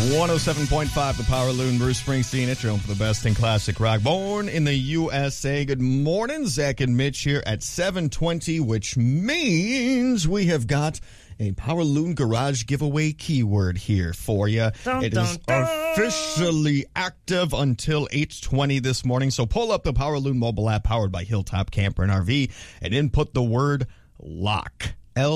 107.5, the Power Loon, Bruce Springsteen, it's your home for the best in classic rock. Born in the USA. Good morning, Zach and Mitch here at 7:20, which means we have got a Power Loon Garage giveaway keyword here for you. It is officially active until 8:20 this morning. So pull up the Power Loon mobile app powered by Hilltop Camper and RV and input the word LOCK.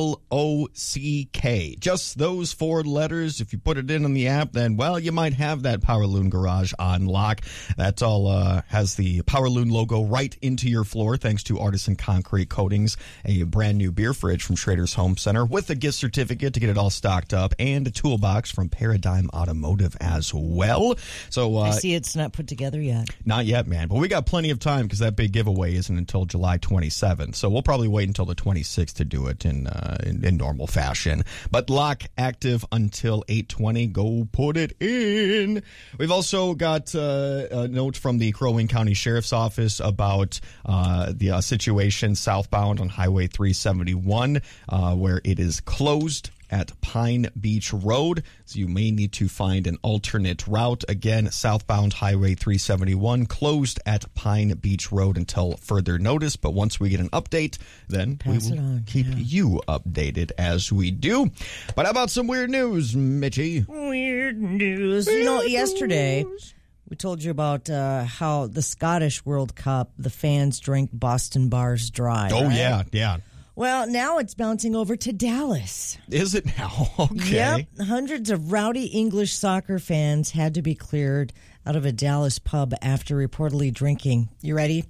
LOCK. Just those 4 letters. If you put it in the app, then, well, you might have that Power Loon Garage on lock. That's all has the Power Loon logo right into your floor thanks to Artisan Concrete Coatings, a brand new beer fridge from Schrader's Home Center with a gift certificate to get it all stocked up, and a toolbox from Paradigm Automotive as well. So I see it's not put together yet. Not yet, man. But we got plenty of time because that big giveaway isn't until July 27th. So we'll probably wait until the 26th to do it in normal fashion. But lock active until 8:20. Go put it in. We've also got a note from the Crow Wing County Sheriff's Office about the situation southbound on Highway 371 where it is closed at Pine Beach Road, so you may need to find an alternate route. Again, southbound Highway 371 closed at Pine Beach Road until further notice, but once we get an update, then we will keep you updated as we do. But how about some weird news, Mitchie? Weird news. Yesterday we told you about how the Scottish World Cup, the fans drank Boston bars dry. Oh, right? yeah. Well, now it's bouncing over to Dallas. Is it now? Okay. Yep. Hundreds of rowdy English soccer fans had to be cleared out of a Dallas pub after reportedly drinking, you ready,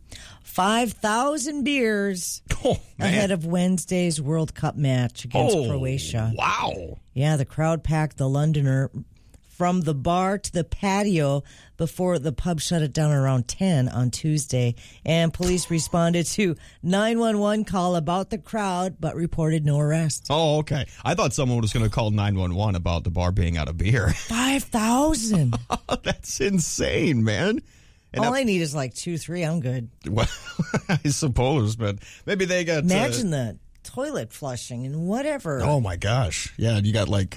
5,000 beers ahead of Wednesday's World Cup match against Croatia. Wow. Yeah, the crowd packed the Londoner from the bar to the patio before the pub shut it down around 10 on Tuesday. And police responded to 911 call about the crowd, but reported no arrests. Oh, okay. I thought someone was going to call 911 about the bar being out of beer. 5,000. That's insane, man. And all I need is like 2-3. I'm good. Well, I suppose, but maybe they got... Imagine the toilet flushing and whatever. Oh, my gosh. Yeah, you got like...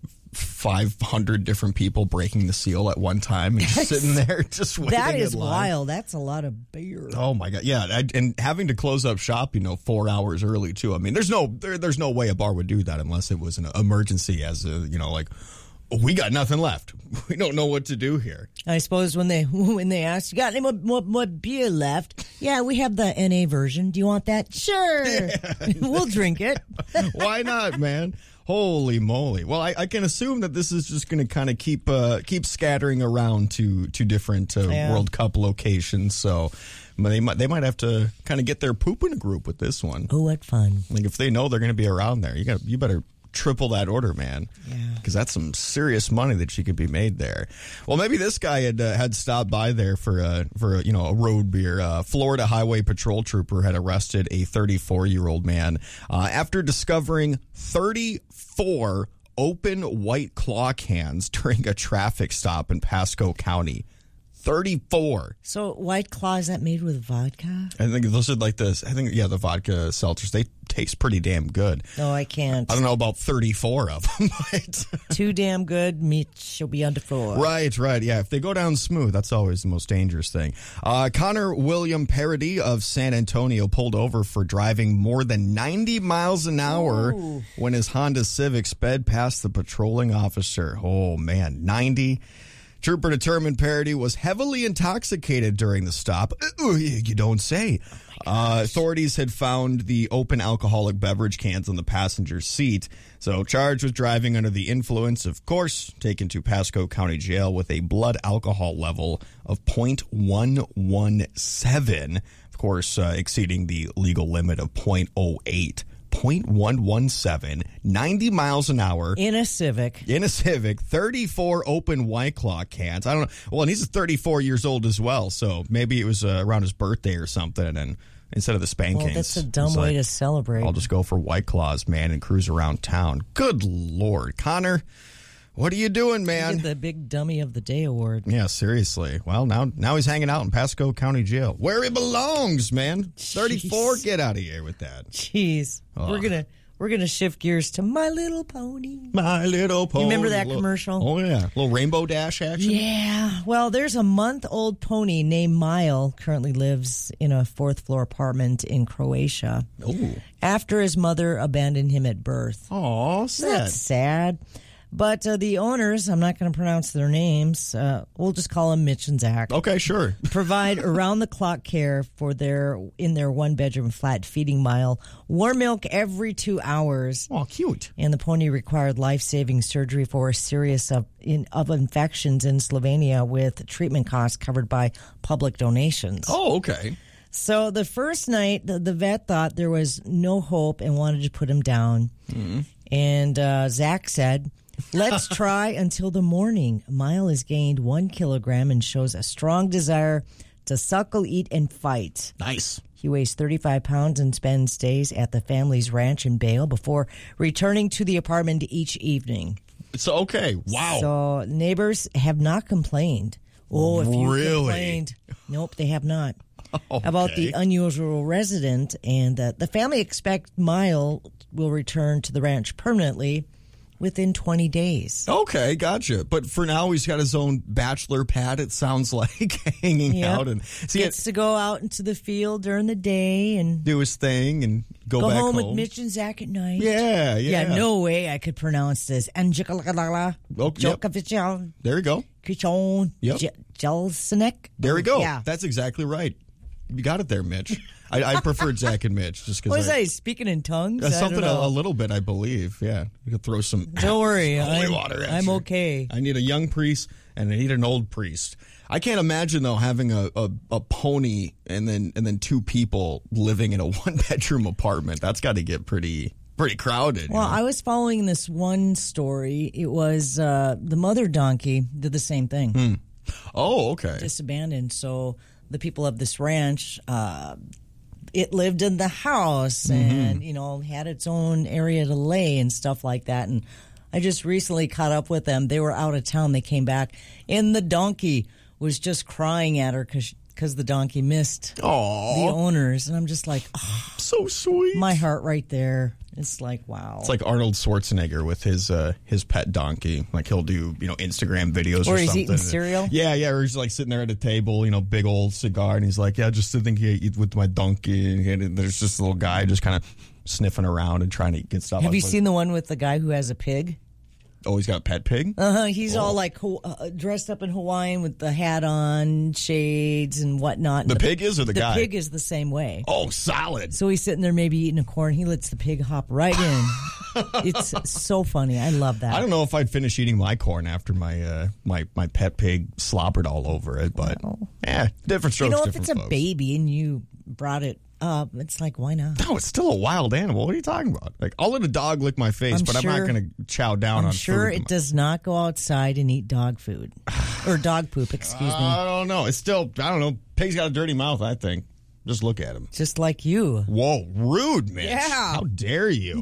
500 different people breaking the seal at one time and just sitting there just waiting. That is in line. wild. That's a lot of beer. Oh my god, yeah, and having to close up shop, 4 hours early too. I mean, there's no way a bar would do that unless it was an emergency. As like, we got nothing left. We don't know what to do here. I suppose when they asked, you got any more beer left? Yeah, we have the NA version. Do you want that? Sure, yeah. We'll drink it. Why not, man? Holy moly! Well, I can assume that this is just going to kind of keep scattering around to different World Cup locations. So they might have to kind of get their poop in a group with this one. Oh, what fun! Like if they know they're going to be around there, you better triple that order, man. Yeah, because that's some serious money that she could be made there. Well, maybe this guy had stopped by there for a road beer. Florida Highway Patrol trooper had arrested a 34-year-old man after discovering 34 open White Claw cans during a traffic stop in Pasco County. 34. So White Claw, is that made with vodka? I think those are like this. I think, the vodka seltzers, they taste pretty damn good. No, I can't. I don't know about 34 of them, but... Too damn good, meat shall be under 4. Right. Yeah, if they go down smooth, that's always the most dangerous thing. Connor William Parody of San Antonio pulled over for driving more than 90 miles an hour when his Honda Civic sped past the patrolling officer. Oh, man, 90. Trooper determined Parody was heavily intoxicated during the stop. You don't say. Authorities had found the open alcoholic beverage cans on the passenger seat. So charged with driving under the influence, of course, taken to Pasco County Jail with a blood alcohol level of 0.117. Of course, exceeding the legal limit of 0.08. 0.117, 90 miles an hour. In a Civic, 34 open White Claw cans. I don't know. Well, and he's 34 years old as well, so maybe it was around his birthday or something, and instead of the spankings. Well, that's a dumb way to celebrate. I'll just go for White Claws, man, and cruise around town. Good Lord. Connor, what are you doing, man? You get the Big Dummy of the Day award. Yeah, seriously. Well, now he's hanging out in Pasco County Jail, where he belongs, man. 34, get out of here with that. Jeez. We're We're going to shift gears to My Little Pony. My Little Pony. You remember that commercial? Oh, yeah. A little Rainbow Dash action? Yeah. Well, there's a month-old pony named Mile, currently lives in a fourth-floor apartment in Croatia. Oh. After his mother abandoned him at birth. Oh, sad. That's sad. But the owners, I'm not going to pronounce their names, we'll just call them Mitch and Zach. Okay, sure. Provide around-the-clock care for in their one-bedroom flat, feeding Mile warm milk every 2 hours. Oh, cute. And the pony required life-saving surgery for a series of infections in Slovenia with treatment costs covered by public donations. Oh, okay. So the first night, the vet thought there was no hope and wanted to put him down. Mm-hmm. And Zach said, let's try until the morning. Mile has gained 1 kilogram and shows a strong desire to suckle, eat, and fight. Nice. He weighs 35 pounds and spends days at the family's ranch in Bale before returning to the apartment each evening. So, okay. Wow. So neighbors have not complained. Oh, if you really? complained. Nope, they have not. Okay. About the unusual resident, and the family expect Mile will return to the ranch permanently within 20 days. Okay, gotcha. But for now, he's got his own bachelor pad, it sounds like, hanging out. And gets to go out into the field during the day and do his thing and go back home with Mitch and Zach at night. Yeah. Yeah, no way I could pronounce this. Anjikalala. Yep. There you go. Kichon. Yep. Jelsinek. There we go. Yeah. That's exactly right. You got it there, Mitch. I preferred Zach and Mitch just because. What was that? Speaking in tongues? Something a little bit, I believe. Yeah, we could throw some. Don't worry, holy water. I'm okay. I need a young priest and I need an old priest. I can't imagine though having a pony and then 2 people living in a 1-bedroom apartment. That's got to get pretty crowded. Well, I was following this one story. It was the mother donkey did the same thing. Oh, okay. Just abandoned. So the people of this ranch, it lived in the house and, had its own area to lay and stuff like that. And I just recently caught up with them. They were out of town. They came back, and the donkey was just crying at her because the donkey missed the owners. And I'm just like, oh, so sweet. My heart right there. It's like, wow. It's like Arnold Schwarzenegger with his pet donkey. Like he'll do, Instagram videos or something. Or he's eating cereal? Yeah, or he's like sitting there at a table, big old cigar, and he's like, yeah, just sitting here eat with my donkey. And there's just a little guy just kind of sniffing around and trying to get stuff. Have you seen the one with the guy who has a pig? Oh, he's got a pet pig? He's all like dressed up in Hawaiian with the hat on, shades and whatnot. The pig is or the guy? The pig is the same way. Oh, solid. So he's sitting there maybe eating a corn. He lets the pig hop right in. It's so funny. I love that. I don't know if I'd finish eating my corn after my my pet pig slobbered all over it, but different strokes, if it's folks. A baby and you brought it up, it's like, why not? No, it's still a wild animal. What are you talking about? Like, I'll let a dog lick my face, but I'm not going to chow down on food. I'm sure it does not go outside and eat dog food. Or dog poop, excuse me. I don't know. It's still, I don't know. Pig's got a dirty mouth, I think. Just look at him. Just like you. Whoa, rude, Mitch. Yeah. How dare you?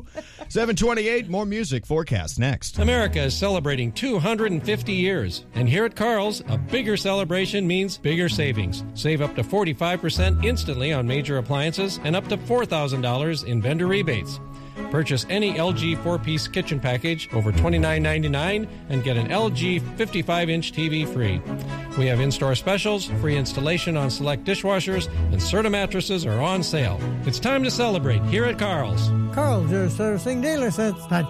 7:28, more music forecast next. America is celebrating 250 years. And here at Carl's, a bigger celebration means bigger savings. Save up to 45% instantly on major appliances and up to $4,000 in vendor rebates. Purchase any LG 4-piece kitchen package over $29.99 and get an LG 55-inch TV free. We have in-store specials, free installation on select dishwashers, and Serta mattresses are on sale. It's time to celebrate here at Carl's. Carl's, your servicing dealer since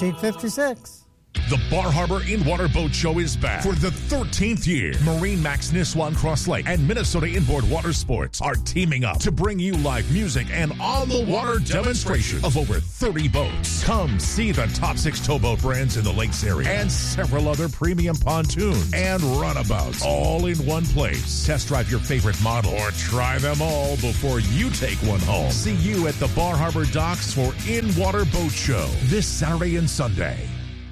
1956. The Bar Harbor In-Water Boat Show is back for the 13th year. Marine Max Niswan Cross Lake and Minnesota Inboard Water Sports are teaming up to bring you live music and on-the-water demonstration of over 30 boats. Come see the top 6 towboat brands in the lakes area and several other premium pontoons and runabouts all in one place. Test drive your favorite model or try them all before you take one home. See you at the Bar Harbor Docks for In-Water Boat Show this Saturday and Sunday.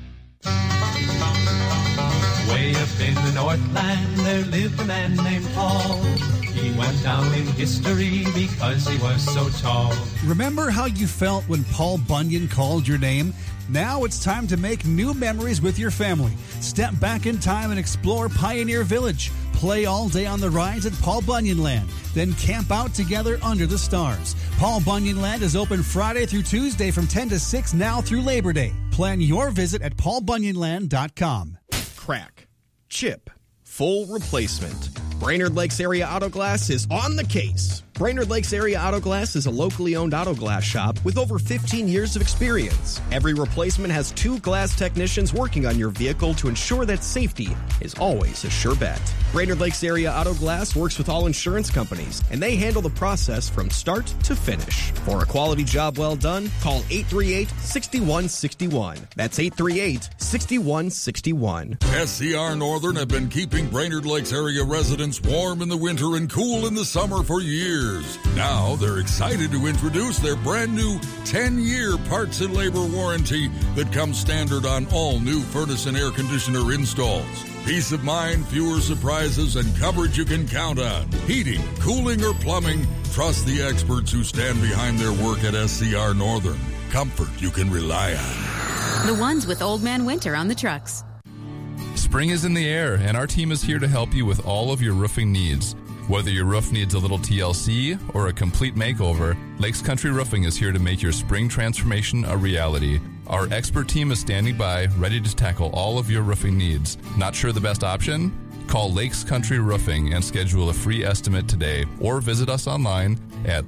Way up in the Northland, there lived a man named Paul. He went down in history because he was so tall. Remember how you felt when Paul Bunyan called your name? Now it's time to make new memories with your family. Step back in time and explore Pioneer Village. play all day on the rides at Paul Bunyan Land, then camp out together under the stars. Paul Bunyan Land is open Friday through Tuesday from 10 to 6 now through Labor Day. Plan your visit at paulbunyanland.com. Crack, chip, full replacement. Brainerd Lakes Area Auto Glass is on the case. Brainerd Lakes Area Auto Glass is a locally owned auto glass shop with over 15 years of experience. Every replacement has 2 glass technicians working on your vehicle to ensure that safety is always a sure bet. Brainerd Lakes Area Auto Glass works with all insurance companies, and they handle the process from start to finish. For a quality job well done, call 838-6161. That's 838-6161. SCR Northern have been keeping Brainerd Lakes area residents warm in the winter and cool in the summer for years. Now they're excited to introduce their brand new 10-year parts and labor warranty that comes standard on all new furnace and air conditioner installs. Peace of mind, fewer surprises, and coverage you can count on. Heating, cooling, or plumbing, trust the experts who stand behind their work at SCR Northern. Comfort you can rely on. The ones with Old Man Winter on the trucks. Spring is in the air, and our team is here to help you with all of your roofing needs. Whether your roof needs a little TLC or a complete makeover, Lakes Country Roofing is here to make your spring transformation a reality. Our expert team is standing by, ready to tackle all of your roofing needs. Not sure the best option? Call Lakes Country Roofing and schedule a free estimate today, or visit us online at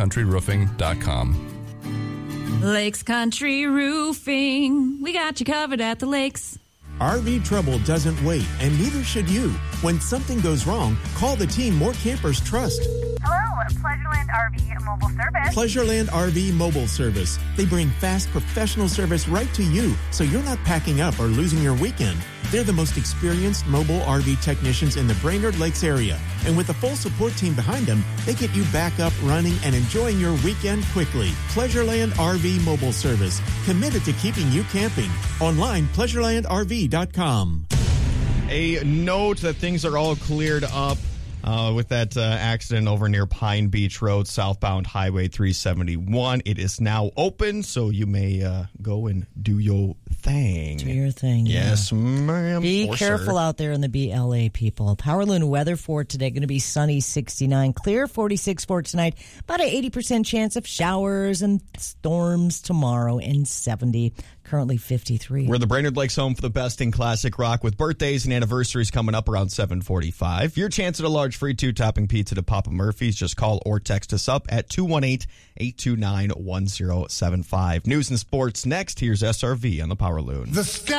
lakescountryroofing.com. Lakes Country Roofing. We got you covered at the lakes. RV trouble doesn't wait, and neither should you. When something goes wrong, call the team more campers trust. Hello, Pleasureland RV Mobile Service. Pleasureland RV Mobile Service. They bring fast, professional service right to you, so you're not packing up or losing your weekend. They're the most experienced mobile RV technicians in the Brainerd Lakes area. And with a full support team behind them, they get you back up, running, and enjoying your weekend quickly. Pleasureland RV Mobile Service. Committed to keeping you camping. Online, pleasurelandrv.com. A note that things are all cleared up with that accident over near Pine Beach Road, southbound Highway 371. It is now open, so you may go and do your thing. Do your thing. Yes, ma'am. Be careful out there in the BLA, people. Powerloon weather for today, going to be sunny, 69. Clear, 46 for tonight. About an 80% chance of showers and storms tomorrow, and 70. Currently 53. We're the Brainerd Lakes home for the best in classic rock, with birthdays and anniversaries coming up around 7:45. Your chance at a large free 2-topping pizza to Papa Murphy's. Just call or text us up at 218-829-1075. News and sports next. Here's SRV on the Power Loon. The sky